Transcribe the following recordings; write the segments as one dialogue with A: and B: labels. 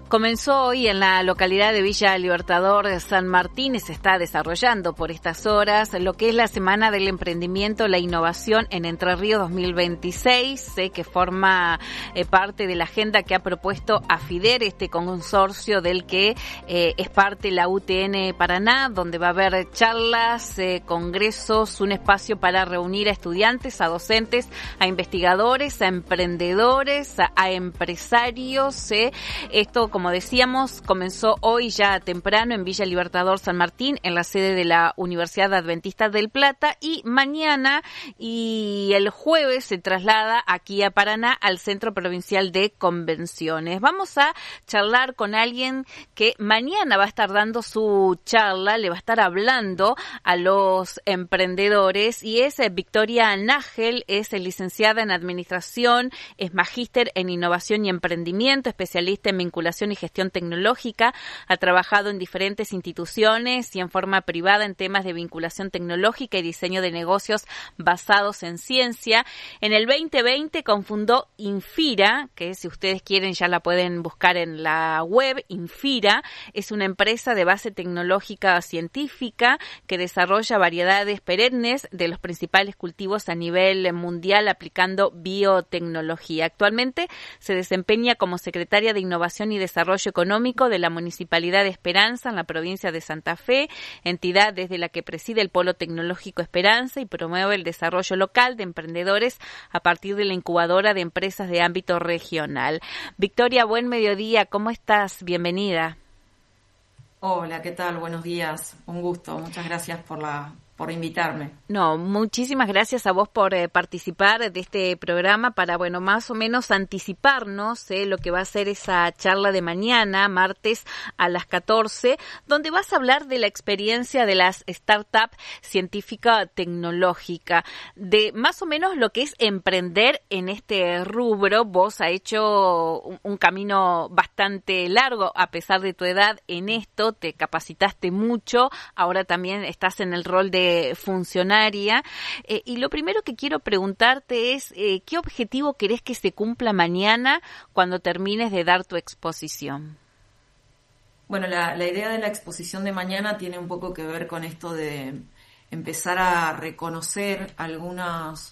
A: Comenzó hoy en la localidad de Villa Libertador San Martín y se está desarrollando por estas horas lo que es la Semana del Emprendimiento, la Innovación en Entre Ríos 2026, que forma parte de la agenda que ha propuesto AFIDER, este consorcio del que es parte la UTN Paraná, donde va a haber charlas, congresos, un espacio para reunir a estudiantes, a docentes, a investigadores, a emprendedores, a empresarios. Esto, como decíamos, comenzó hoy ya temprano en Villa Libertador San Martín, en la sede de la Universidad Adventista del Plata, y mañana y el jueves se traslada aquí a Paraná al Centro Provincial de Convenciones. Vamos a charlar con alguien que mañana va a estar dando su charla, le va a estar hablando a los emprendedores, y es Victoria Nágel, es licenciada en Administración, es magíster en Innovación y Emprendimiento, especialista en Vinculación y Gestión Tecnológica, ha trabajado en diferentes instituciones y en forma privada en temas de vinculación tecnológica y diseño de negocios basados en ciencia. En el 2020 confundó Infira, que si ustedes quieren ya la pueden buscar en la web. Infira es una empresa de base tecnológica científica que desarrolla variedades perennes de los principales cultivos a nivel mundial aplicando biotecnología. Actualmente se desempeña como secretaria de Innovación y Desarrollo Económico de la Municipalidad de Esperanza en la provincia de Santa Fe, entidad desde la que preside el Polo Tecnológico Esperanza y promueve el desarrollo local de emprendedores a partir de la incubadora de empresas de ámbito regional. Victoria, buen mediodía, ¿cómo estás? Bienvenida.
B: Hola, ¿qué tal? Buenos días, un gusto, muchas gracias por invitarme.
A: No, muchísimas gracias a vos por participar de este programa para, más o menos anticiparnos lo que va a ser esa charla de mañana, martes a las 14, donde vas a hablar de la experiencia de las startups científica-tecnológica, de más o menos lo que es emprender en este rubro. Vos has hecho un camino bastante largo a pesar de tu edad en esto, te capacitaste mucho, ahora también estás en el rol de funcionaria, y lo primero que quiero preguntarte es ¿qué objetivo querés que se cumpla mañana cuando termines de dar tu exposición?
B: Bueno, la idea de la exposición de mañana tiene un poco que ver con esto de empezar a reconocer algunos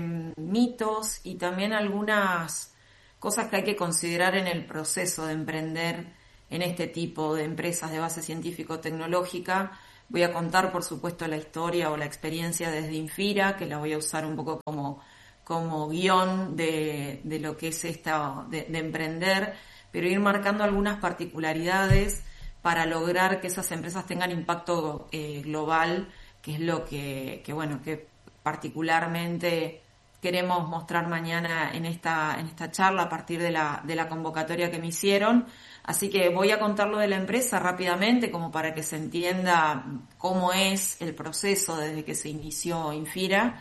B: mitos y también algunas cosas que hay que considerar en el proceso de emprender en este tipo de empresas de base científico-tecnológica. Voy a contar, por supuesto, la historia o la experiencia desde Infira, que la voy a usar un poco como guión de lo que es esta de emprender, pero ir marcando algunas particularidades para lograr que esas empresas tengan impacto global, que es lo que particularmente queremos mostrar mañana en esta charla a partir de la convocatoria que me hicieron. Así que voy a contar lo de la empresa rápidamente como para que se entienda cómo es el proceso desde que se inició Infira,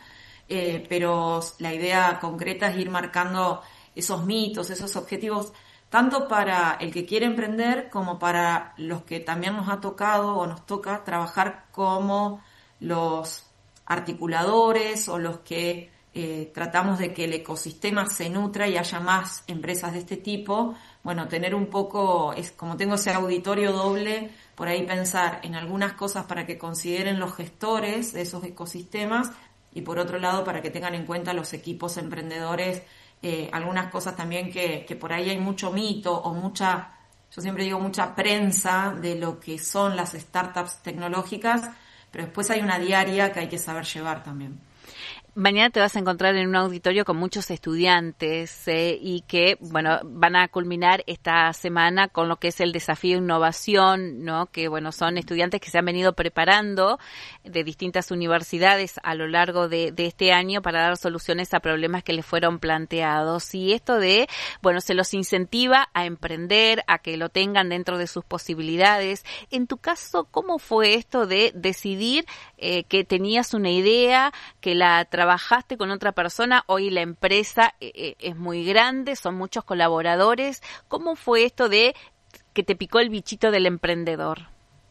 B: pero la idea concreta es ir marcando esos mitos, esos objetivos, tanto para el que quiere emprender como para los que también nos ha tocado o nos toca trabajar como los articuladores o los que tratamos de que el ecosistema se nutra y haya más empresas de este tipo. Bueno, tener un poco, es como tengo ese auditorio doble, por ahí pensar en algunas cosas para que consideren los gestores de esos ecosistemas y por otro lado para que tengan en cuenta los equipos emprendedores, algunas cosas también que por ahí hay mucho mito o yo siempre digo mucha prensa de lo que son las startups tecnológicas, pero después hay una diaria que hay que saber llevar también.
A: Mañana te vas a encontrar en un auditorio con muchos estudiantes y que, van a culminar esta semana con lo que es el desafío de innovación, ¿no? Que, son estudiantes que se han venido preparando de distintas universidades a lo largo de este año para dar soluciones a problemas que les fueron planteados. Y esto se los incentiva a emprender, a que lo tengan dentro de sus posibilidades. En tu caso, ¿cómo fue esto de decidir que tenías una idea, que la trabajaste con otra persona, hoy la empresa es muy grande, son muchos colaboradores? ¿Cómo fue esto de que te picó el bichito del emprendedor?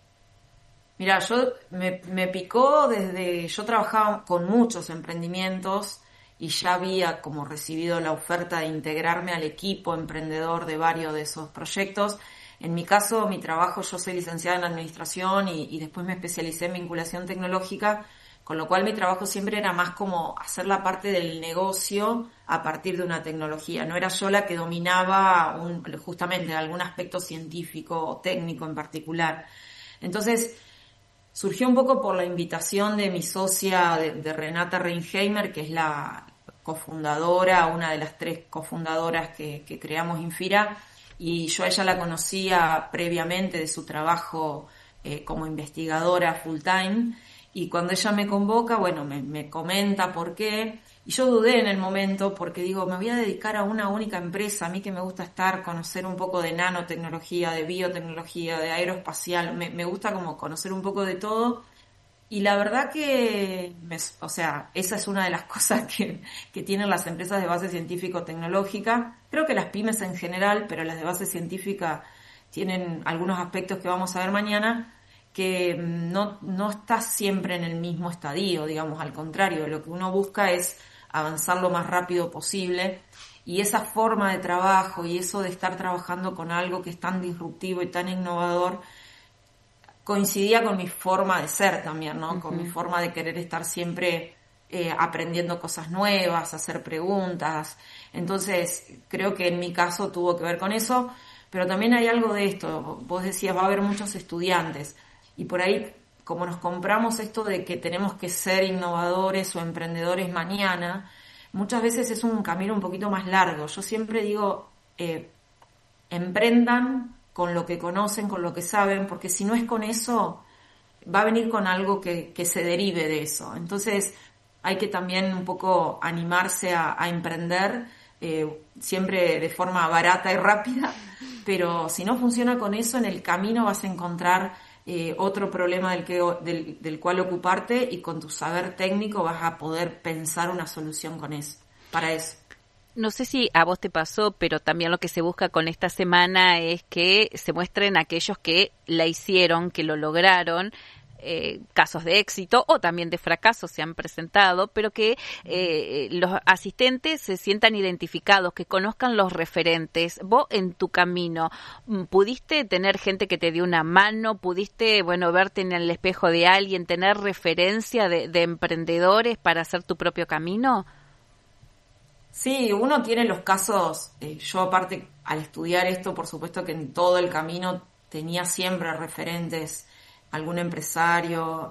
B: Mira, me picó yo trabajaba con muchos emprendimientos y ya había como recibido la oferta de integrarme al equipo emprendedor de varios de esos proyectos. En mi caso, mi trabajo, yo soy licenciada en administración y después me especialicé en vinculación tecnológica, con lo cual mi trabajo siempre era más como hacer la parte del negocio a partir de una tecnología. No era yo la que dominaba justamente algún aspecto científico o técnico en particular. Entonces, surgió un poco por la invitación de mi socia, de Renata Reinheimer, que es la cofundadora, una de las 3 cofundadoras que creamos Infira, y yo a ella la conocía previamente de su trabajo como investigadora full time, y cuando ella me convoca, bueno, me comenta por qué, y yo dudé en el momento porque digo, me voy a dedicar a una única empresa, a mí que me gusta conocer un poco de nanotecnología, de biotecnología, de aeroespacial, me gusta como conocer un poco de todo, y la verdad que, esa es una de las cosas que tienen las empresas de base científico-tecnológica. Creo que las pymes en general, pero las de base científica tienen algunos aspectos que vamos a ver mañana, que no está siempre en el mismo estadio, digamos, al contrario, lo que uno busca es avanzar lo más rápido posible, y esa forma de trabajo y eso de estar trabajando con algo que es tan disruptivo y tan innovador, coincidía con mi forma de ser también, ¿no? Uh-huh. Con mi forma de querer estar siempre aprendiendo cosas nuevas, hacer preguntas. Entonces, creo que en mi caso tuvo que ver con eso, pero también hay algo de esto. Vos decías, va a haber muchos estudiantes, y por ahí, como nos compramos esto de que tenemos que ser innovadores o emprendedores mañana, muchas veces es un camino un poquito más largo. Yo siempre digo, emprendan con lo que conocen, con lo que saben, porque si no es con eso, va a venir con algo que se derive de eso. Entonces, hay que también un poco animarse a emprender, siempre de forma barata y rápida, pero si no funciona con eso, en el camino vas a encontrar otro problema del cual ocuparte, y con tu saber técnico vas a poder pensar una solución para eso.
A: No sé si a vos te pasó, pero también lo que se busca con esta semana es que se muestren aquellos que la hicieron, que lo lograron, casos de éxito o también de fracaso se han presentado, pero que los asistentes se sientan identificados, que conozcan los referentes. Vos en tu camino, ¿pudiste tener gente que te dio una mano? ¿Pudiste, verte en el espejo de alguien, tener referencia de emprendedores para hacer tu propio camino?
B: Sí, uno tiene los casos, yo aparte al estudiar esto, por supuesto que en todo el camino tenía siempre referentes, algún empresario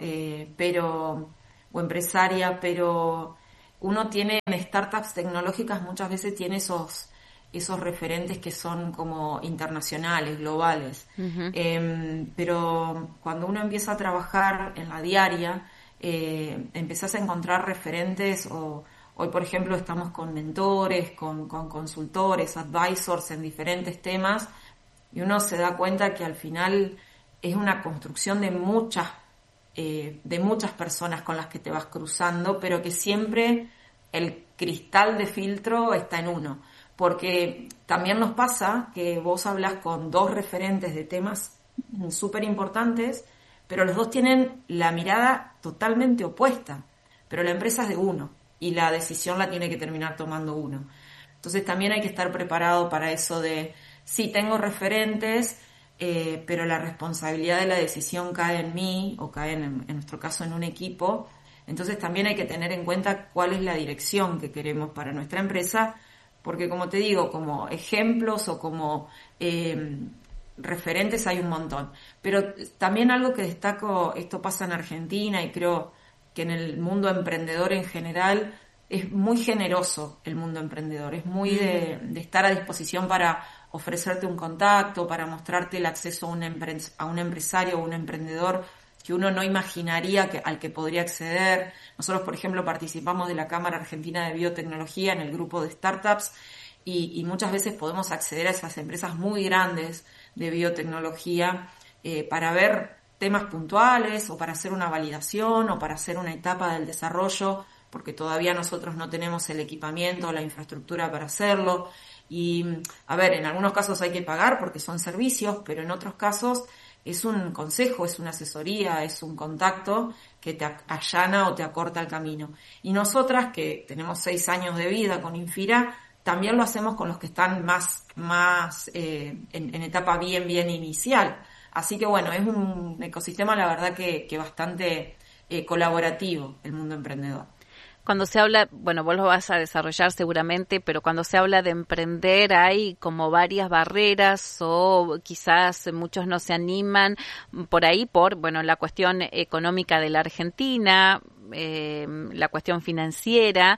B: o empresaria, pero uno tiene en startups tecnológicas muchas veces tiene esos referentes que son como internacionales, globales. Uh-huh. Pero cuando uno empieza a trabajar en la diaria, empezás a encontrar referentes Hoy, por ejemplo, estamos con mentores, con consultores, advisors en diferentes temas, y uno se da cuenta que al final es una construcción de muchas personas con las que te vas cruzando, pero que siempre el cristal de filtro está en uno. Porque también nos pasa que vos hablas con 2 referentes de temas súper importantes, pero los 2 tienen la mirada totalmente opuesta, pero la empresa es de uno. Y la decisión la tiene que terminar tomando uno. Entonces también hay que estar preparado para eso de, sí, tengo referentes, pero la responsabilidad de la decisión cae en mí, o cae en nuestro caso en un equipo. Entonces también hay que tener en cuenta cuál es la dirección que queremos para nuestra empresa, porque como te digo, como ejemplos o como referentes hay un montón. Pero también algo que destaco, esto pasa en Argentina y creo que en el mundo emprendedor en general es muy generoso el mundo emprendedor, es muy de estar a disposición para ofrecerte un contacto, para mostrarte el acceso a un empresario o un emprendedor que uno no imaginaría al que podría acceder. Nosotros, por ejemplo, participamos de la Cámara Argentina de Biotecnología en el grupo de startups y muchas veces podemos acceder a esas empresas muy grandes de biotecnología para ver temas puntuales o para hacer una validación o para hacer una etapa del desarrollo, porque todavía nosotros no tenemos el equipamiento o la infraestructura para hacerlo. Y, en algunos casos hay que pagar porque son servicios, pero en otros casos es un consejo, es una asesoría, es un contacto que te allana o te acorta el camino. Y nosotras, que tenemos 6 años de vida con Infira, también lo hacemos con los que están más en etapa bien inicial. Así que bueno, es un ecosistema, la verdad, que bastante colaborativo, el mundo emprendedor.
A: Cuando se habla, bueno, vos lo vas a desarrollar seguramente, pero cuando se habla de emprender hay como varias barreras o quizás muchos no se animan por ahí bueno, la cuestión económica de la Argentina, la cuestión financiera.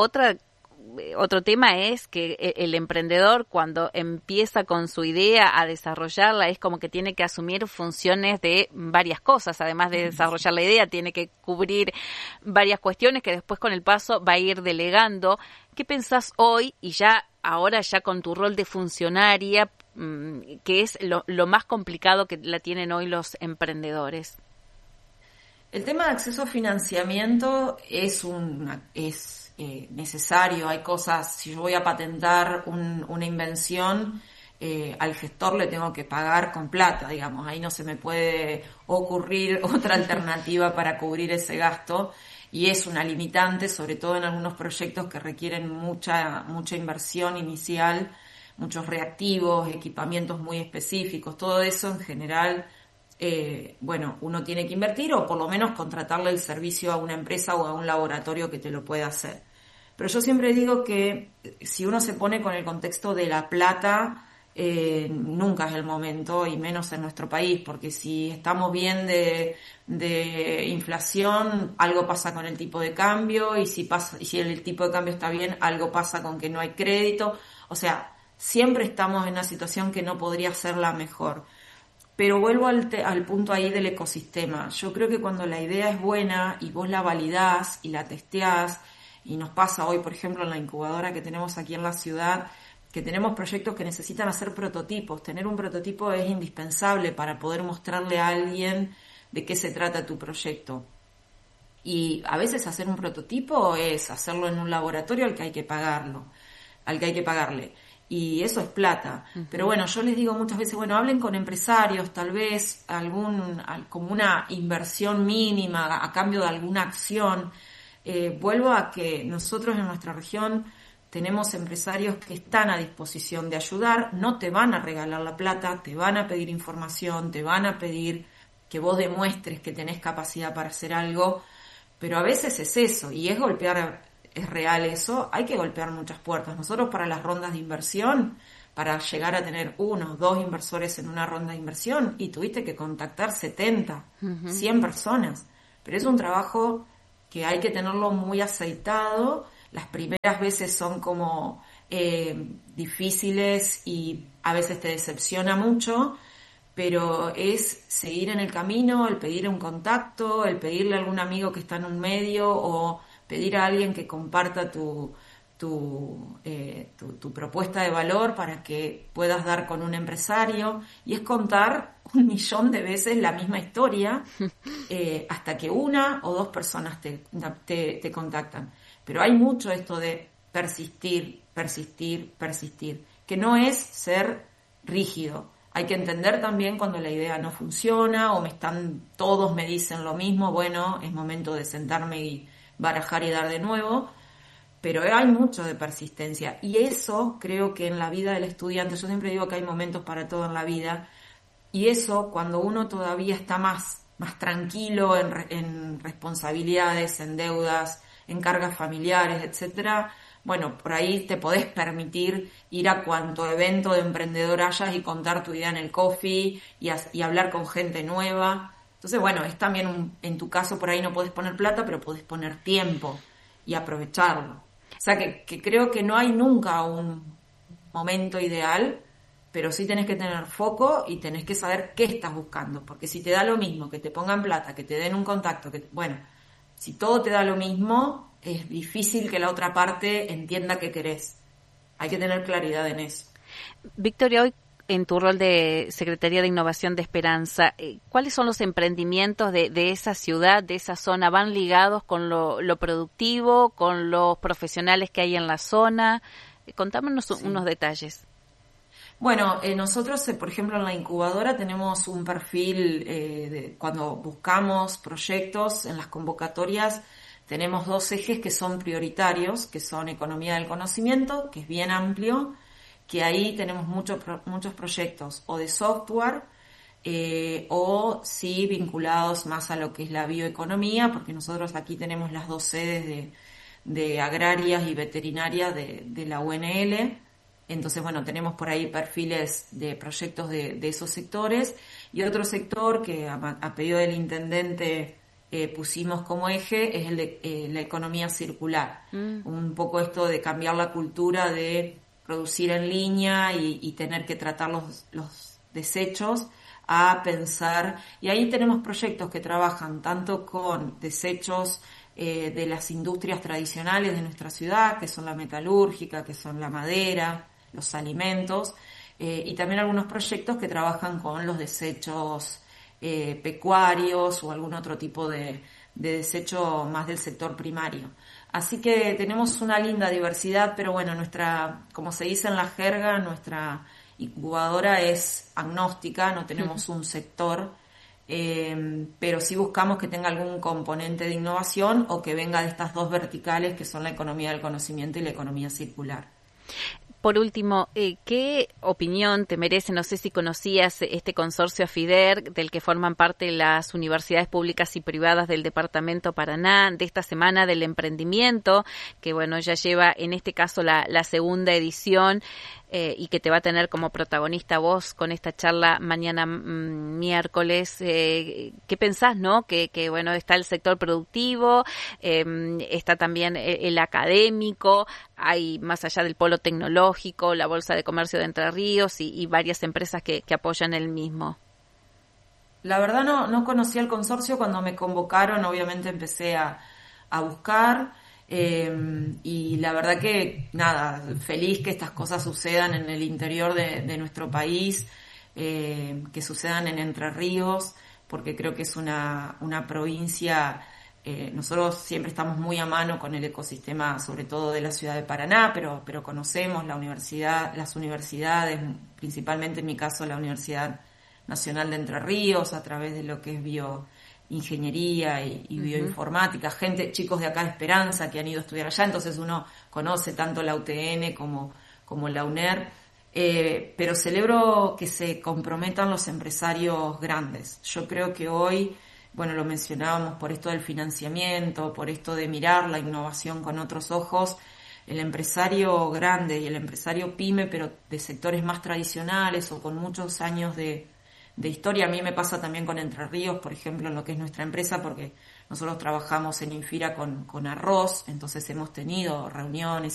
A: Otro tema es que el emprendedor, cuando empieza con su idea a desarrollarla, es como que tiene que asumir funciones de varias cosas. Además de desarrollar la idea, tiene que cubrir varias cuestiones que después con el paso va a ir delegando. ¿Qué pensás hoy y ahora con tu rol de funcionaria, que es lo más complicado que la tienen hoy los emprendedores?
B: El tema de acceso a financiamiento es necesario. Hay cosas, si yo voy a patentar una invención, al gestor le tengo que pagar con plata, digamos. Ahí no se me puede ocurrir otra alternativa para cubrir ese gasto, y es una limitante, sobre todo en algunos proyectos que requieren mucha inversión inicial, muchos reactivos, equipamientos muy específicos. Todo eso en general, uno tiene que invertir, o por lo menos contratarle el servicio a una empresa o a un laboratorio que te lo pueda hacer. Pero yo siempre digo que si uno se pone con el contexto de la plata, nunca es el momento, y menos en nuestro país, porque si estamos bien de inflación, algo pasa con el tipo de cambio, y si el tipo de cambio está bien, algo pasa con que no hay crédito. O sea, siempre estamos en una situación que no podría ser la mejor. Pero vuelvo al punto ahí del ecosistema. Yo creo que cuando la idea es buena y vos la validás y la testeás, y nos pasa hoy, por ejemplo, en la incubadora que tenemos aquí en la ciudad, que tenemos proyectos que necesitan hacer prototipos. Tener un prototipo es indispensable para poder mostrarle a alguien de qué se trata tu proyecto. Y a veces hacer un prototipo es hacerlo en un laboratorio al que hay que pagarle. Y eso es plata. Uh-huh. Pero bueno, yo les digo muchas veces, hablen con empresarios, tal vez como una inversión mínima a cambio de alguna acción. Vuelvo a que nosotros en nuestra región tenemos empresarios que están a disposición de ayudar. No te van a regalar la plata, te van a pedir información, te van a pedir que vos demuestres que tenés capacidad para hacer algo, pero a veces es eso, y es real eso, hay que golpear muchas puertas. Nosotros, para las rondas de inversión, para llegar a tener 1 o 2 inversores en una ronda de inversión, y tuviste que contactar 70, 100 personas. Pero es un trabajo que hay que tenerlo muy aceitado. Las primeras veces son como difíciles y a veces te decepciona mucho, pero es seguir en el camino, el pedir un contacto, el pedirle a algún amigo que está en un medio, o pedir a alguien que comparta tu propuesta de valor para que puedas dar con un empresario, y es contar 1.000.000 de veces la misma historia hasta que 1 o 2 personas te contactan. Pero hay mucho esto de persistir, que no es ser rígido. Hay que entender también cuando la idea no funciona, o todos me dicen lo mismo, es momento de sentarme y barajar y dar de nuevo. Pero hay mucho de persistencia, y eso creo que en la vida del estudiante, yo siempre digo que hay momentos para todo en la vida, y eso cuando uno todavía está más tranquilo en responsabilidades, en deudas, en cargas familiares, etcétera, por ahí te podés permitir ir a cuanto evento de emprendedor hayas y contar tu idea en el coffee y hablar con gente nueva. Entonces, es también en tu caso por ahí no podés poner plata, pero podés poner tiempo y aprovecharlo. O sea que creo que no hay nunca un momento ideal, pero sí tenés que tener foco y tenés que saber qué estás buscando, porque si te da lo mismo que te pongan plata, que te den un contacto, si todo te da lo mismo, es difícil que la otra parte entienda qué querés. Hay que tener claridad en eso.
A: Victoria, hoy en tu rol de Secretaría de Innovación de Esperanza, ¿cuáles son los emprendimientos de esa ciudad, de esa zona? ¿Van ligados con lo productivo, con los profesionales que hay en la zona? Contámonos unos detalles.
B: Nosotros, por ejemplo, en la incubadora tenemos un perfil, cuando buscamos proyectos en las convocatorias, tenemos 2 ejes que son prioritarios, que son economía del conocimiento, que es bien amplio, que ahí tenemos muchos proyectos o de software, o sí vinculados más a lo que es la bioeconomía, porque nosotros aquí tenemos las 2 sedes de agrarias y veterinarias de la UNL. Entonces, bueno, tenemos por ahí perfiles de proyectos de esos sectores, y otro sector que a pedido del intendente pusimos como eje es el de la economía circular. Un poco esto de cambiar la cultura de producir en línea y tener que tratar los desechos, a pensar, y ahí tenemos proyectos que trabajan tanto con desechos de las industrias tradicionales de nuestra ciudad, que son la metalúrgica, que son la madera, los alimentos, y también algunos proyectos que trabajan con los desechos pecuarios o algún otro tipo de desecho más del sector primario. Así que tenemos una linda diversidad, pero bueno, como se dice en la jerga, nuestra incubadora es agnóstica, no tenemos un sector, pero sí buscamos que tenga algún componente de innovación o que venga de estas 2 verticales que son la economía del conocimiento y la economía circular.
A: Por último, ¿qué opinión te merece? No sé si conocías este consorcio AFIDER, del que forman parte las universidades públicas y privadas del departamento Paraná, de esta semana del emprendimiento, que bueno, ya lleva en este caso la segunda edición, y que te va a tener como protagonista vos con esta charla mañana miércoles. ¿Qué pensás, no? Que bueno, está el sector productivo, está también el académico, hay más allá del polo tecnológico, la Bolsa de Comercio de Entre Ríos y varias empresas que apoyan el mismo.
B: La verdad no conocía el consorcio. Cuando me convocaron, obviamente empecé a buscar. Y la verdad que nada, feliz que estas cosas sucedan en el interior de nuestro país, que sucedan en Entre Ríos, porque creo que es una provincia, nosotros siempre estamos muy a mano con el ecosistema, sobre todo de la ciudad de Paraná, pero conocemos las universidades, principalmente en mi caso la Universidad Nacional de Entre Ríos, a través de lo que es bioingeniería y bioinformática, chicos de acá de Esperanza que han ido a estudiar allá, entonces uno conoce tanto la UTN como la UNER, pero celebro que se comprometan los empresarios grandes. Yo creo que hoy, bueno, lo mencionábamos por esto del financiamiento, por esto de mirar la innovación con otros ojos, el empresario grande y el empresario pyme, pero de sectores más tradicionales o con muchos años de historia. A mí me pasa también con Entre Ríos, por ejemplo, en lo que es nuestra empresa, porque nosotros trabajamos en Infira con arroz, entonces hemos tenido reuniones